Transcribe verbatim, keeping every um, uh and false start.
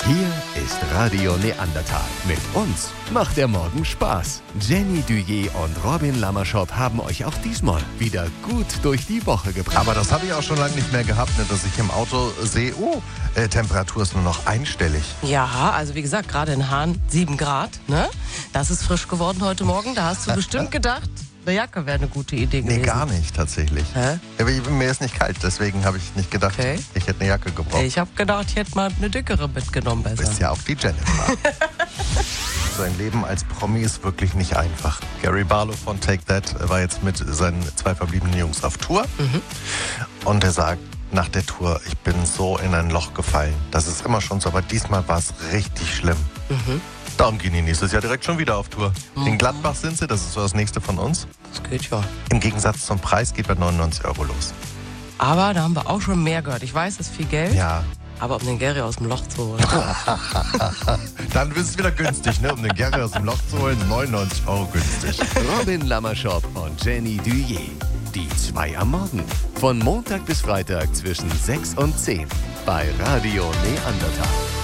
Hier ist Radio Neandertal. Mit uns macht der Morgen Spaß. Jenny Duyer und Robin Lammerschott haben euch auch diesmal wieder gut durch die Woche gebracht. Aber das habe ich auch schon lange nicht mehr gehabt, ne, dass ich im Auto sehe, oh, äh, Temperatur ist nur noch einstellig. Ja, also wie gesagt, gerade in Hahn sieben Grad, ne? Das ist frisch geworden heute Morgen. Da hast du bestimmt gedacht, eine Jacke wäre eine gute Idee gewesen. Nee, gar nicht tatsächlich. Hä? Aber ich- mir ist nicht kalt, deswegen habe ich nicht gedacht, Okay. ich hätte eine Jacke gebraucht. Ich habe gedacht, ich hätte mal eine dickere mitgenommen Du besser. bist ja auch die Jennifer. Sein Leben als Promi ist wirklich nicht einfach. Gary Barlow von Take That war jetzt mit seinen zwei verbliebenen Jungs auf Tour. Mhm. Und er sagt nach der Tour, ich bin so in ein Loch gefallen. Das ist immer schon so, aber diesmal war es richtig schlimm. Mhm. Darum gehen die nächstes Jahr direkt schon wieder auf Tour. In Gladbach sind sie, das ist so das nächste von uns. Das geht ja. Im Gegensatz zum Preis geht bei neunundneunzig Euro los. Aber da haben wir auch schon mehr gehört. Ich weiß, das ist viel Geld, Ja, aber um den Gary aus dem Loch zu holen. dann ist es wieder günstig, ne? Um den Gary aus dem Loch zu holen, neunundneunzig Euro günstig. Robin Lammerschott und Jenny Duyer. Die zwei am Morgen. Von Montag bis Freitag zwischen sechs und zehn bei Radio Neandertal.